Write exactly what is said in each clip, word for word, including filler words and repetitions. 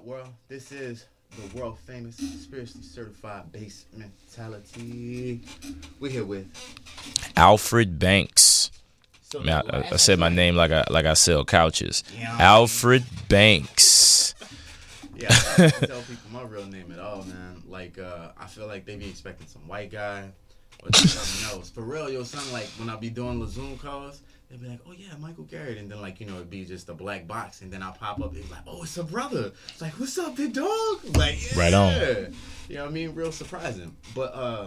up, world? This is the world famous, spiritually certified bass mentality. We're here with Alfred Banks. so I, mean, I, I said my name like I like I sell couches. Yeah. Alfred Banks. Yeah, I don't tell people my real name at all, man. Like, uh, I feel like they be expecting some white guy or something else. For real, yo, son, like, when I be doing the Zoom calls, they'd be like, oh, yeah, Michael Garrett. And then, like, you know, it'd be just a black box. And then I'll pop up, and be like, oh, it's a brother. It's like, what's up, big dog? Like, yeah. Right on. You know what I mean? Real surprising. But uh,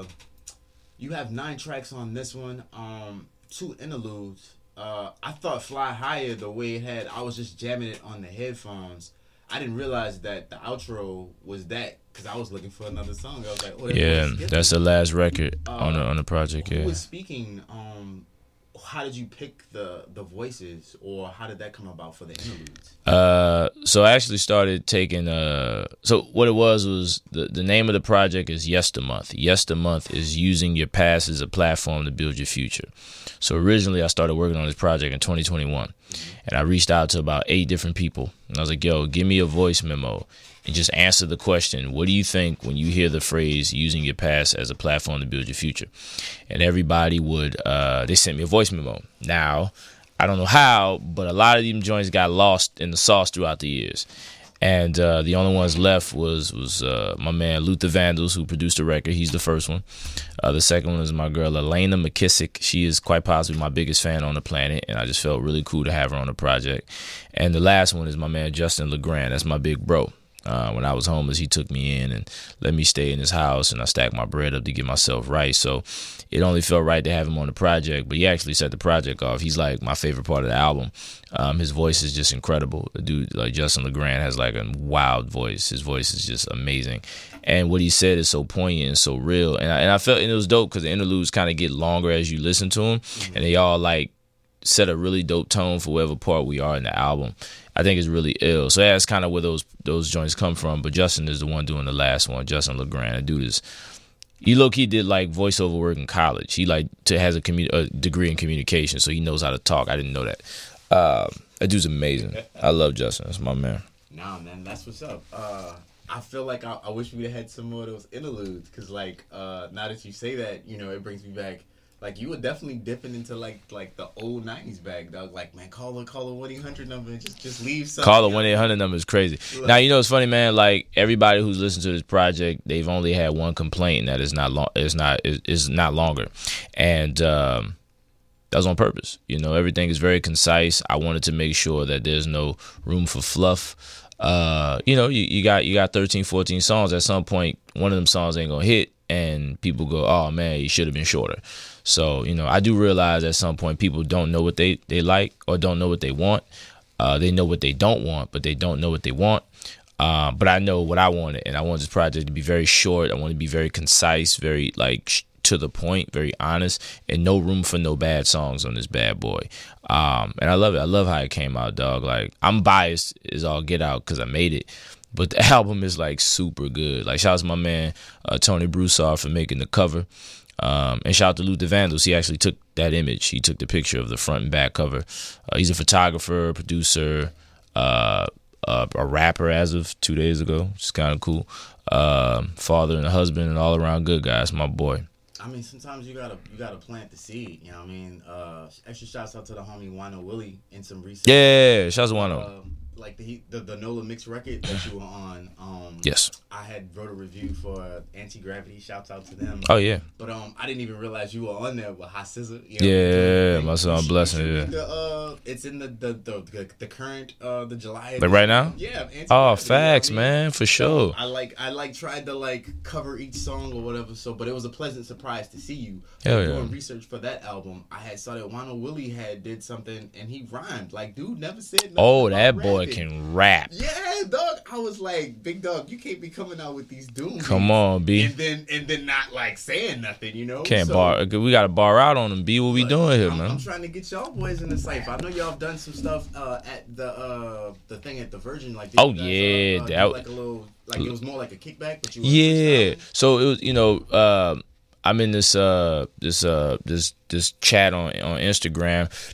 you have nine tracks on this one, um, two interludes. Uh, I thought Fly Higher, the way it had, I was just jamming it on the headphones. I didn't realize that the outro was that because I was looking for another song. I was like, oh, yeah, that's the last record uh, on the on the project. Who yeah. was speaking? Um, how did you pick the the voices, or how did that come about for the interludes? Uh, so I actually started taking. Uh, so what it was was the the name of the project is Yestermonth. Yestermonth is using your past as a platform to build your future. So originally, I started working on this project in twenty twenty-one, and I reached out to about eight different people, and I was like, "Yo, give me a voice memo and just answer the question: what do you think when you hear the phrase using your past as a platform to build your future?" And everybody would uh, they sent me a voice memo. Now, I don't know how, but a lot of them joints got lost in the sauce throughout the years. And uh, the only ones left was was uh, my man Luther Vandals, who produced the record. He's the first one. Uh, the second one is my girl Elena McKissick. She is quite possibly my biggest fan on the planet, and I just felt really cool to have her on the project. And the last one is my man Justin LeGrand. That's my big bro. Uh, when I was homeless, he took me in and let me stay in his house, and I stacked my bread up to get myself right. So it only felt right to have him on the project, but he actually set the project off. He's like my favorite part of the album. Um, his voice is just incredible. The dude, like Justin LeGrand, has like a wild voice. His voice is just amazing. And what he said is so poignant and so real. And I, and I felt and it was dope because the interludes kind of get longer as you listen to them, mm-hmm. and they all like set a really dope tone for whatever part we are in the album. I think it's really ill. So that's kind of where those those joints come from. But Justin is the one doing the last one. Justin LeGrand, that dude is, he low-key did like voiceover work in college. He like to, has a, commu- a degree in communication, so he knows how to talk. I didn't know that. Uh, that dude's amazing. I love Justin. That's my man. Nah, man, that's what's up. Uh, I feel like I, I wish we'd had some more of those interludes because, like, uh, now that you say that, you know, it brings me back. Like, you were definitely dipping into, like, like the old nineties bag, dog. Like, man, call the call the one eight hundred number and just, just leave something. Call the one eight hundred number is crazy. Look. Now, you know, it's funny, man. Like, everybody who's listened to this project, they've only had one complaint, and that is not long. It's not. Is not longer, and um, that was on purpose. You know, everything is very concise. I wanted to make sure that there's no room for fluff. Uh, you know, you, you got you got thirteen, fourteen songs. At some point, one of them songs ain't gonna hit, and people go, "Oh man, you should have been shorter." So, you know, I do realize at some point people don't know what they, they like or don't know what they want. Uh, they know what they don't want, but they don't know what they want. Uh, but I know what I wanted, and I want this project to be very short. I want to be very concise, very, like, sh- to the point, very honest, and no room for no bad songs on this bad boy. Um, and I love it. I love how it came out, dog. Like, I'm biased as all get out because I made it. But the album is, like, super good. Like, shout out to my man uh, Tony Broussard for making the cover. Um, and shout out to Luther Vandals. He actually took that image. He took the picture of the front and back cover. Uh, he's a photographer, producer, uh, uh, a rapper as of two days ago, which is kind of cool. Uh, father and a husband and all around good guy. That's my boy. I mean, sometimes you gotta you gotta plant the seed. You know what I mean? Uh, extra shouts out to the homie Wano Willie in some research. Yeah, shouts to Wano. Uh, like the, the the Nola mix record that you were on. Um, yes. I had wrote a review for Anti-Gravity. Shouts out to them. Oh yeah. But um, I didn't even realize you were on there with Hot Scissor. You know, yeah, my son Blessing. Yeah. The, uh, it's in the the the, the, the current uh the July. Like right now. Yeah. Oh, facts, you know I mean? Man, for sure. So I like I like tried to like cover each song or whatever. So, but it was a pleasant surprise to see you. Hell yeah. Doing research for that album, I had saw that Wano Willie had did something and he rhymed. Like, dude never said nothing. Oh, that rapping. boy can rap. Yeah, dog. I was like, big dog, you can't be coming out with these doom. Come on, B. And then and then not like saying nothing, you know. Can't so, bar. We got to bar out on them. B. What we doing here, I'm, man? I'm trying to get y'all boys in the cipher. I know y'all have done some stuff uh, at the uh, the thing at the Virgin, like. Oh guys, yeah, uh, uh, that like a little, like it was more like a kickback, but you. Were yeah. So it was, you know, uh, I'm in this uh this uh this this chat on on Instagram.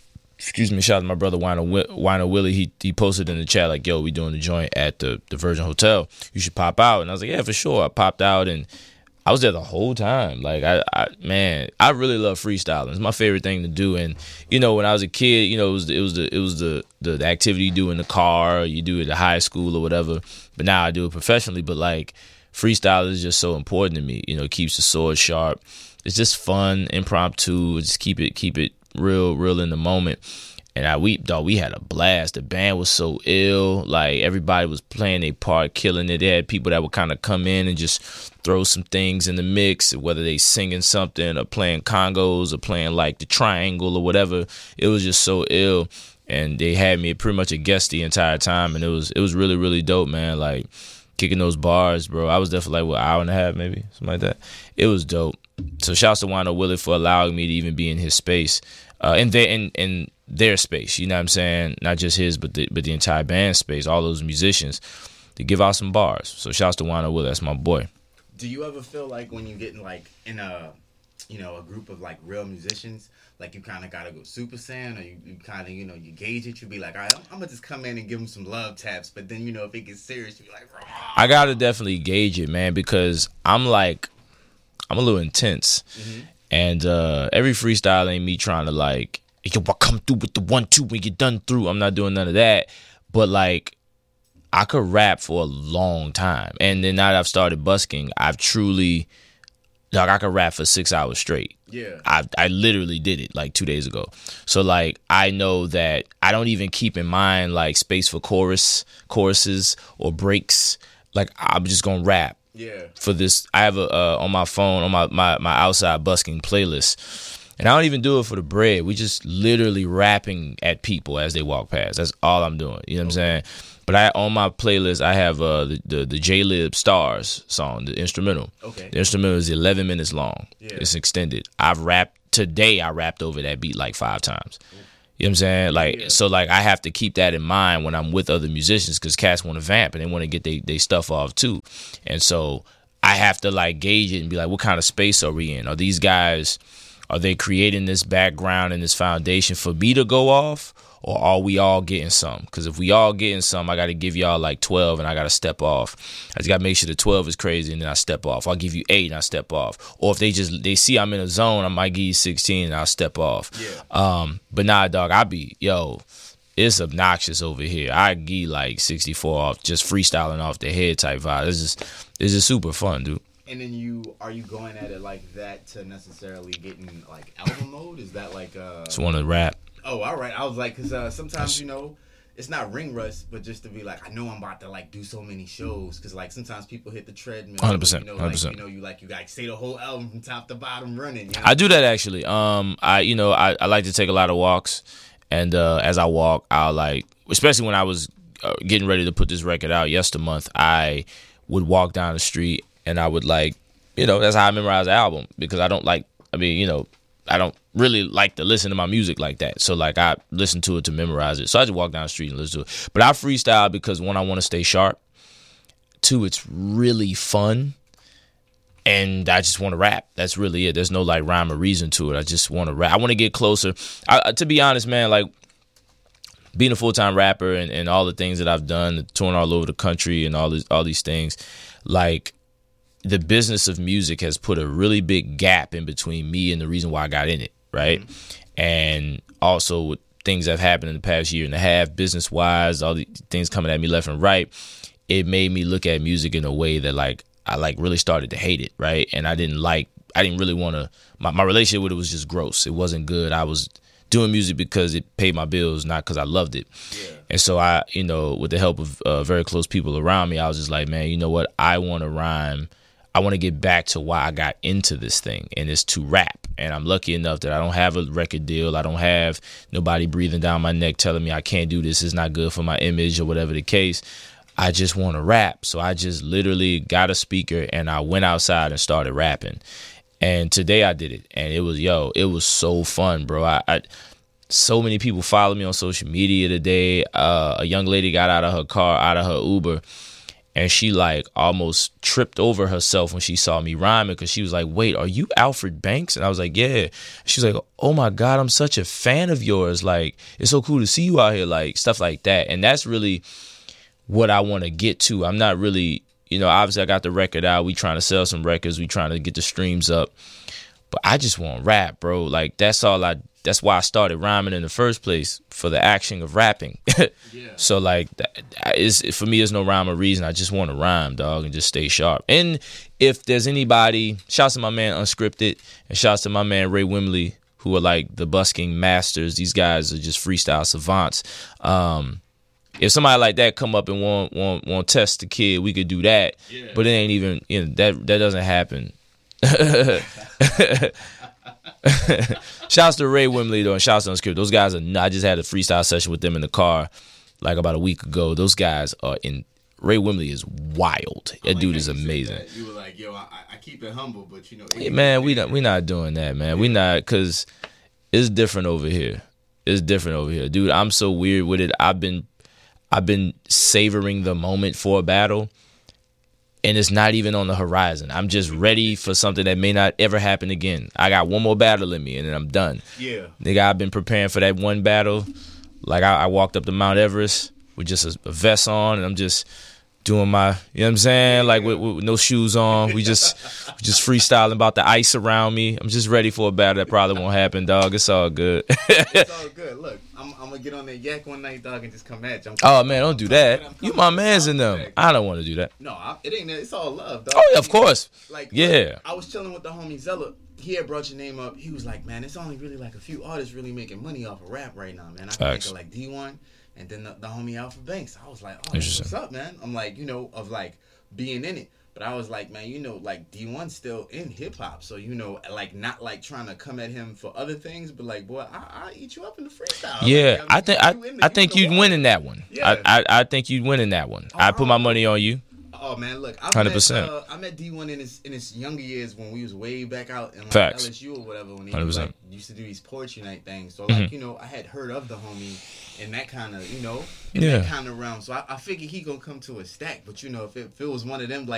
excuse me, shout out to my brother Wino, Wino Willie. He he posted in the chat like, yo, we doing the joint at the, the Virgin Hotel. You should pop out. And I was like, yeah, for sure. I popped out and I was there the whole time. Like, I, I man, I really love freestyling. It's my favorite thing to do. And, you know, when I was a kid, you know, it was the, it was the, it was the, the, the activity you do in the car, or you do it at high school or whatever. But now I do it professionally. But, like, freestyle is just so important to me. You know, it keeps the sword sharp. It's just fun, impromptu. Just keep it, keep it real, real in the moment. And I, we, dog, we had a blast. The band was so ill. Like, everybody was playing their part, killing it. They had people that would kind of come in and just throw some things in the mix, whether they singing something or playing congos or playing, like, the triangle or whatever. It was just so ill. And they had me pretty much a guest the entire time. And it was, it was really, really dope, man. Like, kicking those bars, bro. I was there for, like, what, an hour and a half, maybe? Something like that. It was dope. So shouts to Wino Willie for allowing me to even be in his space. Uh, and they, and, and, their space, you know what I'm saying? Not just his, but the but the entire band space, all those musicians, to give out some bars. So shouts to Wino Will, that's my boy. Do you ever feel like when you get in like in a you know, a group of like real musicians, like you kind of got to go Super Saiyan, or you, you kind of, you know, you gauge it, you be like, all right, I'm, I'm going to just come in and give them some love taps, but then, you know, if it gets serious, you be like, rah. I got to definitely gauge it, man, because I'm like, I'm a little intense, mm-hmm. and uh, every freestyle ain't me trying to like, yo, I come through with the one, two when you're done through. I'm not doing none of that. But, like, I could rap for a long time. And then now that I've started busking, I've truly, like, I could rap for six hours straight. Yeah. I I literally did it, like, two days ago. So, like, I know that I don't even keep in mind, like, space for chorus, choruses or breaks. Like, I'm just going to rap. Yeah. For this, I have a, uh, on my phone, on my, my, my outside busking playlist. And I don't even do it for the bread. We just literally rapping at people as they walk past. That's all I'm doing. You know what okay. I'm saying? But I on my playlist, I have uh, the, the, the J-Lib Stars song, the instrumental. Okay. The instrumental is eleven minutes long. Yeah. It's extended. I've rapped, today I rapped over that beat like five times. You know what I'm saying? Like, yeah. So, like, I have to keep that in mind when I'm with other musicians, because cats want to vamp and they want to get their they stuff off too. And so I have to, like, gauge it and be like, what kind of space are we in? Are these guys... Are they creating this background and this foundation for me to go off, or are we all getting some? Because if we all getting some, I got to give y'all like twelve and I got to step off. I just got to make sure the twelve is crazy and then I step off. I'll give you eight and I step off. Or if they just they see I'm in a zone, I might give you sixteen and I'll step off. Yeah. Um, but nah, dog, I be, yo, it's obnoxious over here. I give like sixty-four off, just freestyling off the head type vibe. It's just, it's just super fun, dude. And then you, are you going at it like that to necessarily get in like album mode? Is that like uh? Just want to rap. Oh, all right. I was like, cause uh, sometimes you know, it's not ring rust, but just to be like, I know I'm about to like do so many shows, cause like sometimes people hit the treadmill. Hundred percent. You know, Hundred like, percent. you know, you like you like say the whole album from top to bottom running. You know? I do that actually. Um, I you know I, I like to take a lot of walks, and uh, as I walk, I'll like, especially when I was uh, getting ready to put this record out yesterday month, I would walk down the street and I would like. You know, that's how I memorize the album, because I don't like, I mean, you know, I don't really like to listen to my music like that. So, like, I listen to it to memorize it. So I just walk down the street and listen to it. But I freestyle because, one, I want to stay sharp. Two, it's really fun. And I just want to rap. That's really it. There's no, like, rhyme or reason to it. I just want to rap. I want to get closer. I, to be honest, man, like, being a full-time rapper and, and all the things that I've done, touring all over the country and all these, all these things, like, the business of music has put a really big gap in between me and the reason why I got in it, right? Mm-hmm. And also with things that have happened in the past year and a half, business-wise, all the things coming at me left and right, it made me look at music in a way that, like, I, like, really started to hate it, right? And I didn't like, I didn't really want to, my, my relationship with it was just gross. It wasn't good. I was doing music because it paid my bills, not because I loved it. Yeah. And so I, you know, with the help of uh, very close people around me, I was just like, man, you know what? I want to rhyme. I want to get back to why I got into this thing, and it's to rap. And I'm lucky enough that I don't have a record deal. I don't have nobody breathing down my neck telling me I can't do this. It's not good for my image or whatever the case. I just want to rap. So I just literally got a speaker and I went outside and started rapping. And today I did it. And it was, yo, it was so fun, bro. I, I so many people follow me on social media today. Uh, a young lady got out of her car, out of her Uber, and she like almost tripped over herself when she saw me rhyming because she was like, wait, are you Alfred Banks? And I was like, yeah. She was like, oh my God, I'm such a fan of yours. Like, it's so cool to see you out here, like stuff like that. And that's really what I want to get to. I'm not really, you know, obviously I got the record out. We trying to sell some records. We trying to get the streams up. But I just want rap, bro. Like, that's all I, that's why I started rhyming in the first place, for the action of rapping. Yeah. So, like, it's, for me, there's no rhyme or reason. I just want to rhyme, dog, and just stay sharp. And if there's anybody, shouts to my man Unscripted, and shouts to my man Ray Wimley, who are like the busking masters. These guys are just freestyle savants. Um, if somebody like that come up and want want want test the kid, we could do that. Yeah. But it ain't even, you know, that that doesn't happen. Shouts to Ray Wimley though, and shouts to Unscripted. Those guys are. I just had a freestyle session with them in the car like about a week ago. Those guys are in. Ray Wimley is wild. That like dude is amazing. That. You were like, yo, I, I keep it humble, but you know. Hey, man, we not we not doing that, man. Yeah. We not, because it's different over here. It's different over here, dude. I'm so weird with it. I've been I've been savoring the moment for a battle. And it's not even on the horizon. I'm just ready for something that may not ever happen again. I got one more battle in me, and then I'm done. Yeah. Nigga, I've been preparing for that one battle. Like, I, I walked up to Mount Everest with just a, a vest on, and I'm just doing my, you know what I'm saying? Like, with, with no shoes on. We just we just freestyling about the ice around me. I'm just ready for a battle that probably won't happen, dog. It's all good. It's all good. Look, I'm, I'm going to get on that yak one night, dog, and just come at you. Oh, man, don't do that. You my mans in them. I don't want to do that. No, I, it ain't that. It's all love, dog. Oh, yeah, of course. Like, yeah. Look, I was chilling with the homie Zella. He had brought your name up. He was like, man, it's only really like a few artists really making money off of rap right now, man. I can think of like D one. And then the, the homie Alfred Banks. I was like, oh, what's up, man? I'm like, you know, of like being in it. But I was like, man, you know, like D one's still in hip hop. So, you know, like not like trying to come at him for other things, but like, boy, I I eat you up in the freestyle. Yeah, like, I, I think I, the, I think you'd win in that one. Yeah. I, I I think you'd win in that one. Oh, I put my money on you. Oh man, look, I hundred percent. Uh, I met D one in his in his younger years when we was way back out in like Facts. L S U or whatever, when he one hundred was, percent. like, used to do these poetry night things. So like, mm-hmm. you know, I had heard of the homie in that kind of, you know, in yeah. that kind of realm. So I, I figured he gonna come to a stack. But you know, if it, if it was one of them like.